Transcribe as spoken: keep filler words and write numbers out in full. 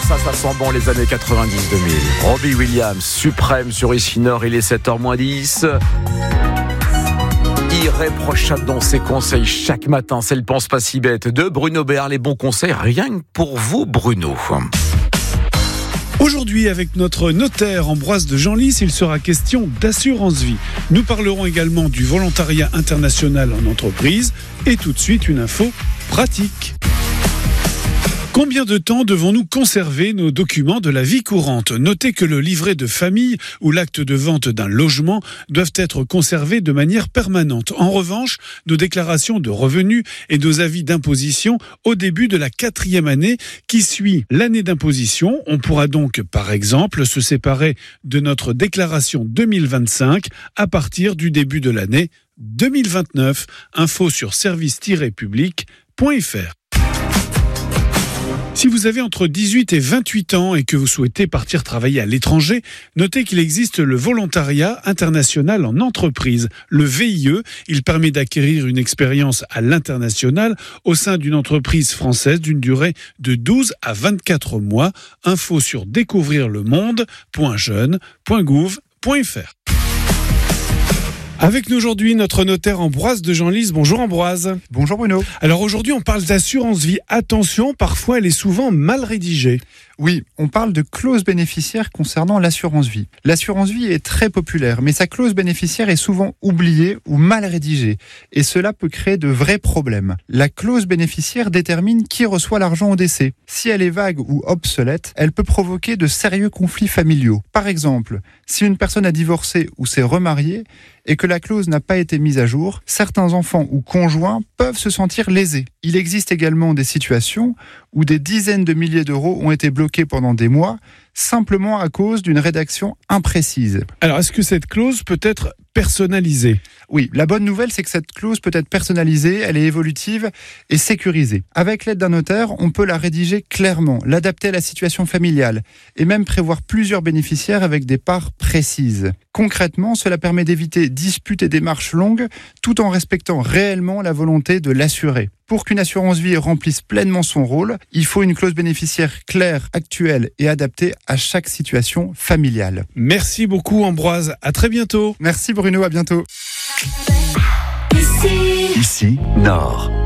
ça, ça sent bon les années quatre-vingt-dix deux mille. Robbie Williams, suprême sur Ici Nord, il est sept heures moins dix. Irréprochable dans ses conseils chaque matin, c'est le Pense pas si bête de Bruno Béard. Les bons conseils, rien que pour vous, Bruno. Aujourd'hui, avec notre notaire Ambroise de Genlis, il sera question d'assurance vie. Nous parlerons également du volontariat international en entreprise et tout de suite une info pratique. Combien de temps devons-nous conserver nos documents de la vie courante ? Notez que le livret de famille ou l'acte de vente d'un logement doivent être conservés de manière permanente. En revanche, nos déclarations de revenus et nos avis d'imposition au début de la quatrième année qui suit l'année d'imposition. On pourra donc, par exemple, se séparer de notre déclaration deux mille vingt-cinq à partir du début de l'année deux mille vingt-neuf. Info sur service tiret public point f r. Si vous avez entre dix-huit et vingt-huit ans et que vous souhaitez partir travailler à l'étranger, notez qu'il existe le volontariat international en entreprise, le V I E. Il permet d'acquérir une expérience à l'international au sein d'une entreprise française d'une durée de douze à vingt-quatre mois. Info sur découvrir le monde point jeune point gouv point f r. Avec nous aujourd'hui, notre notaire Ambroise de Genlis. Bonjour Ambroise. Bonjour Bruno. Alors aujourd'hui, on parle d'assurance vie. Attention, parfois elle est souvent mal rédigée. Oui, on parle de clause bénéficiaire concernant l'assurance vie. L'assurance vie est très populaire, mais sa clause bénéficiaire est souvent oubliée ou mal rédigée. Et cela peut créer de vrais problèmes. La clause bénéficiaire détermine qui reçoit l'argent au décès. Si elle est vague ou obsolète, elle peut provoquer de sérieux conflits familiaux. Par exemple, si une personne a divorcé ou s'est remariée, et que la clause n'a pas été mise à jour, certains enfants ou conjoints peuvent se sentir lésés. Il existe également des situations où des dizaines de milliers d'euros ont été bloqués pendant des mois, simplement à cause d'une rédaction imprécise. Alors, est-ce que cette clause peut être personnalisée ? Oui, la bonne nouvelle, c'est que cette clause peut être personnalisée, elle est évolutive et sécurisée. Avec l'aide d'un notaire, on peut la rédiger clairement, l'adapter à la situation familiale et même prévoir plusieurs bénéficiaires avec des parts précises. Concrètement, cela permet d'éviter disputes et démarches longues tout en respectant réellement la volonté de l'assuré. Pour qu'une assurance vie remplisse pleinement son rôle, il faut une clause bénéficiaire claire, actuelle et adaptée à chaque situation familiale. Merci beaucoup Ambroise, à très bientôt. Merci Bruno, à bientôt. Ici, Ici Nord.